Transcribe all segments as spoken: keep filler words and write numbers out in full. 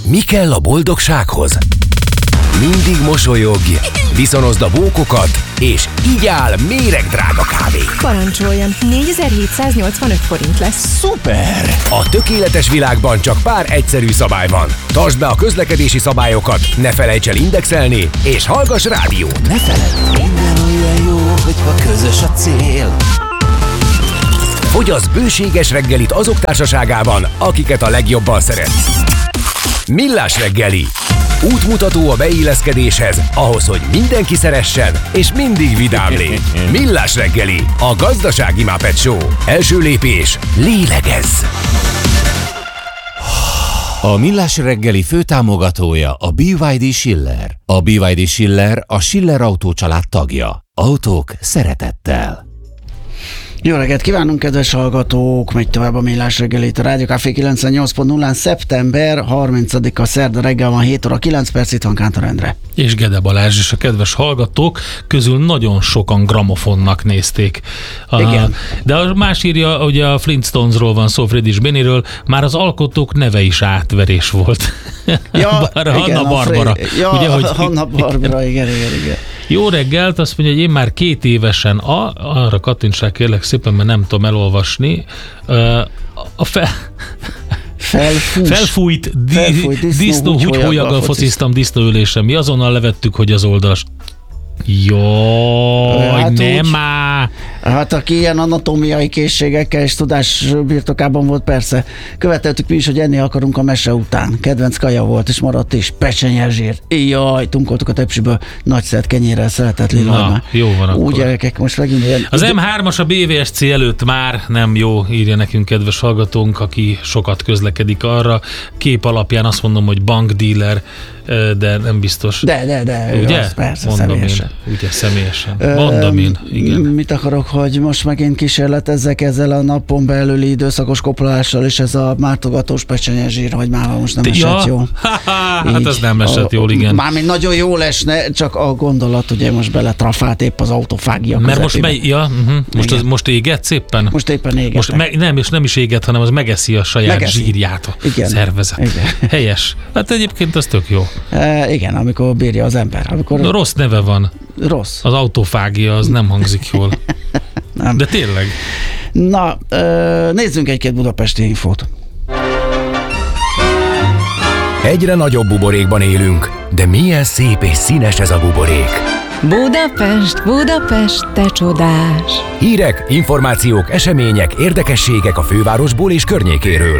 Mi kell a boldogsághoz? Mindig mosolyogj, viszonozd a bókokat, és így áll méregdrága kávé. Parancsoljon, négyezer-hétszáznyolcvanöt forint lesz. Szuper! A tökéletes világban csak pár egyszerű szabály van. Tartsd be a közlekedési szabályokat, ne felejts el indexelni, és hallgass rádiót. Ne feledd, minden olyan jó, hogyha közös a cél. Fogyasz bőséges reggelit azok társaságában, akiket a legjobban szeretsz. Millás reggeli. Útmutató a beilleszkedéshez, ahhoz, hogy mindenki szeressen, és mindig vidám légy. Millás reggeli, a gazdasági Muppet Show. Első lépés, lélegezz! A Millás reggeli főtámogatója a bé vé dé Schiller. A bé vé dé Schiller a Schiller Autó család tagja. Autók szeretettel. Jó reggelt kívánunk, kedves hallgatók! Megy tovább a Millás reggelét a Rádió Café kilencvennyolc pont nullán. Szeptember harmincadika szerda reggel van, hét óra kilenc perc, itt van Kántor Endre. És Gede Balázs, és a kedves hallgatók közül nagyon sokan gramofonnak nézték. Igen. De a más írja, ugye a Flintstonesról van szó, Friedrich Benniről, már az alkotók neve is átverés volt. Ja, Bár igen, Hanna Barbara. Fré... Ja, ugye, hogy... Hanna Barbara, igen, igen, igen. Jó reggelt, azt mondja, hogy én már két évesen, a, arra kattintsák kérlek szépen, mert nem tudom elolvasni, a fel... Felfús. Felfújt, di, Felfújt disznó, disznó húgyhólyaggal fociztam disznóülésen. Mi azonnal levettük, hogy az oldalast. Jaj, hát nem úgy, már. Hát aki ilyen anatómiai készségekkel és tudás birtokában volt, persze. Követeltük mi is, hogy enni akarunk a mese után. Kedvenc kaja volt, és maradt is. Pecsenyezsír. Jaj, tunkoltuk a tepsiből. Nagy szert kenyérrel szeretett lilajmá. Jó van akkor. Úgy gyerekek, most megint ilyen... Az em hármas a bé vé es cé előtt már nem jó, írja nekünk kedves hallgatónk, aki sokat közlekedik arra. Kép alapján azt mondom, hogy bankdíler, de nem biztos. De, de, de. Ugye? Az, persze, Mondom személyesen. én. Ugye, személyesen. Mondom én, igen. Mit akarok, hogy most megint kísérletezzek ezzel a napon belüli időszakos koplással, és ez a mártogatós pecsenyezsír, hogy már most nem esett ja? jól. Hát ez nem esett jól, igen. Mármint nagyon jól esne, csak a gondolat ugye most beletrafált épp az autófágia Mert most mely, ja, uh-huh. most, az, most éget szépen? Most éppen éget. Most me, nem, és nem is éget, hanem az megeszi a saját megeszi. zsírját a igen. szervezet. Igen. Helyes. Hát egyébként ez tök jó. E, igen, amikor bírja az ember. Amikor... No, rossz neve van. Rossz. Az autófágia, az nem hangzik jól. Nem. De tényleg. Na, nézzünk egy-két budapesti infót. Egyre nagyobb buborékban élünk, de milyen szép és színes ez a buborék. Budapest, Budapest, te csodás! Hírek, információk, események, érdekességek a fővárosból és környékéről.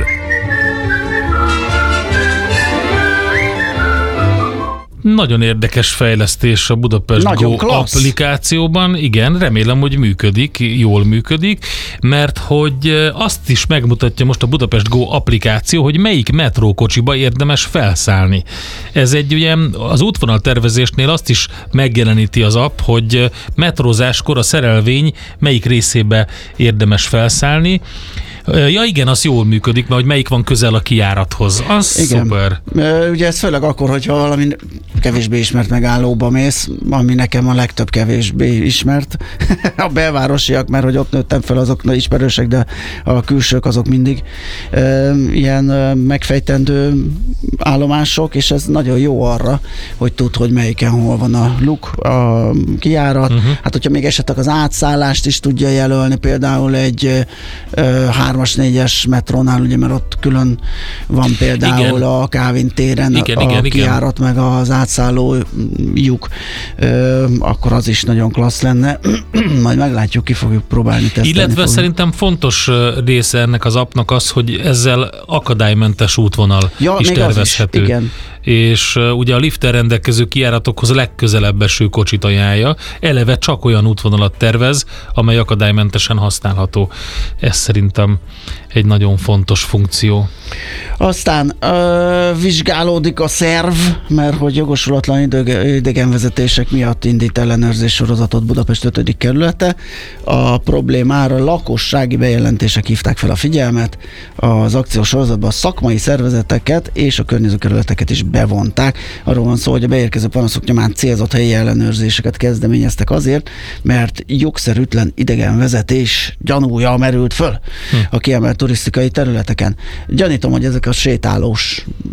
Nagyon érdekes fejlesztés a Budapest Nagyon Go klassz. applikációban. Igen, remélem, hogy működik, jól működik, mert hogy azt is megmutatja most a Budapest Go applikáció, hogy melyik metrókocsiba érdemes felszállni. Ez egy ugye az útvonal tervezésnél azt is megjeleníti az app, hogy metrózáskor a szerelvény melyik részébe érdemes felszállni. Ja igen, az jól működik, mert hogy melyik van közel a kijárathoz. Az igen. Szuper. Ugye ez főleg akkor, hogyha valami kevésbé ismert megállóba mész, ami nekem a legtöbb kevésbé ismert. A belvárosiak, mert hogy ott nőttem fel, azok ismerősek, de a külsők azok mindig ilyen megfejtendő állomások, és ez nagyon jó arra, hogy tud, hogy melyiken hol van a luk, a kijárat. Uh-huh. Hát, hogyha még esetleg az átszállást is tudja jelölni, például egy hármas, négyes metrónál, ugye, mert ott külön van például igen. a Kávin téren igen, a igen, kijárat, igen. meg az átszálló lyuk, Ö, akkor az is nagyon klassz lenne. Majd meglátjuk, ki fogjuk próbálni tesztelni. Illetve fogjuk. Szerintem fontos része ennek az appnak az, hogy ezzel akadálymentes útvonal ja, is tervezhető. Is, igen. És uh, ugye a lifttel rendelkező kijáratokhoz legközelebb eső kocsit ajánlja. Eleve csak olyan útvonalat tervez, amely akadálymentesen használható. Ez szerintem egy nagyon fontos funkció. Aztán ö, vizsgálódik a szerv, mert hogy jogosulatlan idege, idegenvezetések miatt indít ellenőrzés sorozatot Budapest ötödik kerülete. A problémára lakossági bejelentések hívták fel a figyelmet. Az akciós sorozatban a szakmai szervezeteket és a környező kerületeket is bevonták. Arról van szó, hogy a beérkező panaszok nyomán célzott helyi ellenőrzéseket kezdeményeztek azért, mert jogszerűtlen idegenvezetés gyanúja merült föl hm. a kiemelt turisztikai területeken. Gyanítom, hogy ezek a sétálós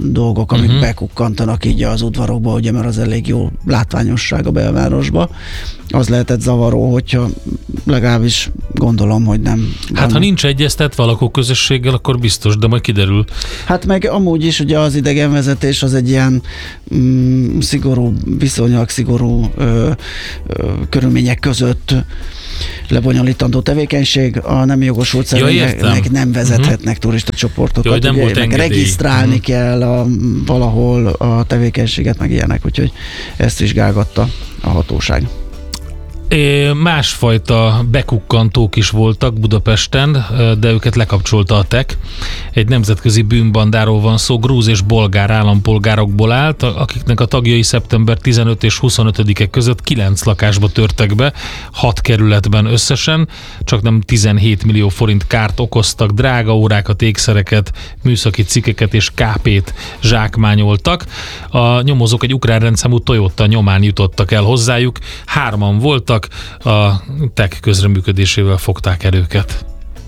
dolgok, amik Uh-huh. bekukkantanak így az udvarokba, ugye, mert az elég jó látványosság a belvárosba. Az lehetett zavaró, hogyha legalábbis gondolom, hogy nem. Hát ha nincs egyeztetve a lakóközösséggel, akkor biztos, de majd kiderül. Hát meg amúgy is ugye az idegenvezetés az egy ilyen mm, szigorú, viszonylag szigorú ö, ö, körülmények között lebonyolítandó tevékenység. A nem jogosult személyek nem vezethetnek uh-huh. turista csoportokat. Jó, nem ugye, volt engedély. Regisztrálni uh-huh. kell a, valahol a tevékenységet, meg ilyenek, úgyhogy ezt vizsgálgatta a hatóság. É, másfajta bekukkantók is voltak Budapesten, de őket lekapcsolta a tek. Egy nemzetközi bűnbandáról van szó, grúz és bolgár állampolgárokból állt, akiknek a tagjai szeptember tizenötödike és huszonötödike között kilenc lakásba törtek be, hat kerületben összesen, csak nem tizenhét millió forint kárt okoztak, drága órákat, ékszereket, műszaki cikkeket és kápét zsákmányoltak. A nyomozók egy ukrán rendszámú Toyota nyomán jutottak el hozzájuk, hárman voltak, a tek közreműködésével fogták el őket.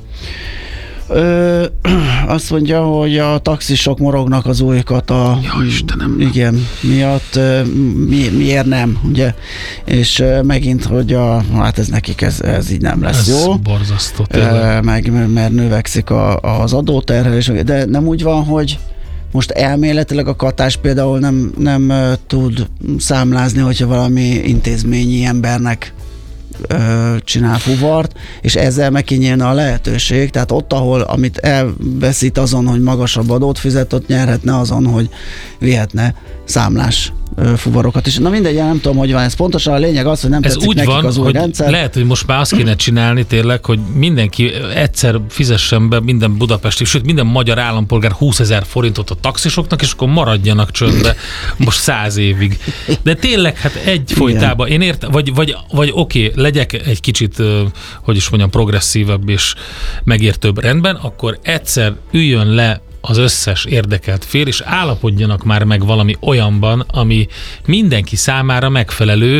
Ö, azt mondja, hogy a taxisok morognak az újkat a Ja, Istenem. igen, miatt, mi, miért nem, ugye? És megint, hogy a, hát ez nekik ez, ez így nem lesz Ez jó. borzasztó, Ö, meg, mert növekszik a, az adóterhelés, de nem úgy van, hogy most elméletileg a katás például nem, nem tud számlázni, hogyha valami intézményi embernek ö, csinál fuvart, és ezzel megkinyílna a lehetőség, tehát ott, ahol amit elveszít azon, hogy magasabb adót fizet, ott nyerhetne azon, hogy vihetne számlás ö, fuvarokat is. Na mindegy, nem tudom, hogy van ez pontosan, a lényeg az, hogy nem Ez tetszik úgy nekik van, az új hogy rendszer. lehet, hogy most már azt kéne csinálni tényleg, hogy mindenki egyszer fizessen be minden budapesti, sőt minden magyar állampolgár húszezer forintot a taxisoknak, és akkor maradjanak csöndbe most száz évig. De tényleg, hát egy folytában, én értem, vagy, vagy, vagy oké, legyek egy kicsit, hogy is mondjam, progresszívebb és megértőbb rendben, akkor egyszer üljön le az összes érdekelt fél, és állapodjanak már meg valami olyanban, ami mindenki számára megfelelő,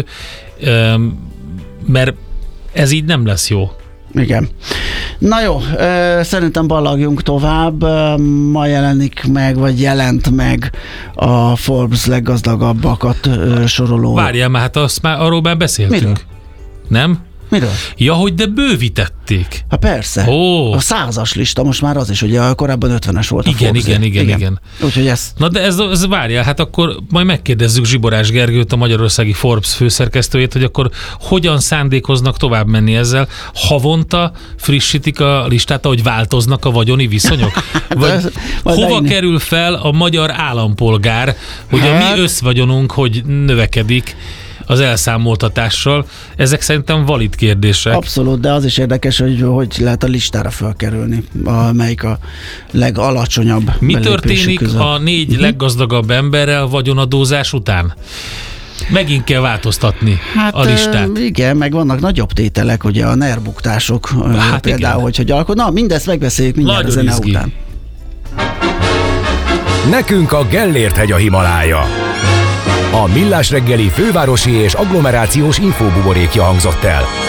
mert ez így nem lesz jó. Igen. Na jó, szerintem ballagjunk tovább. Ma jelenik meg, vagy jelent meg a Forbes leggazdagabbakat soroló. Várjál már, hát azt már, arról már beszéltünk. Miről? Nem? Miről? Ja, hogy de bővítették. Hát persze. Ó. A százas lista most már az is, ugye korábban ötvenes volt a Igen, Forbes. igen, igen, igen. Úgyhogy ez... Na de ez, ez várjál, hát akkor majd megkérdezzük Zsiborás Gergőt, a magyarországi Forbes főszerkesztőjét, hogy akkor hogyan szándékoznak tovább menni ezzel. Havonta frissítik a listát, ahogy változnak a vagyoni viszonyok? Vagy ez, hova leine. kerül fel a magyar állampolgár, hogy a Hát- mi összvagyonunk hogy növekedik az elszámoltatással? Ezek szerintem valid kérdések. Abszolút, de az is érdekes, hogy hogy lehet a listára felkerülni, a, melyik a legalacsonyabb Mi belépésű történik között. a négy uh-huh. leggazdagabb emberrel vagyonadózás után? Megint kell változtatni Hát a listát. ö, igen, meg vannak nagyobb tételek, ugye a nerbuktások Hát hát például, igen. hogy hogy alkot. Na, mindezt megbeszéljük mindjárt a Nagyon zene izgi. után. Nekünk a Gellért-hegy a Himalája. A Millás reggeli fővárosi és agglomerációs infóbuborékja hangzott el.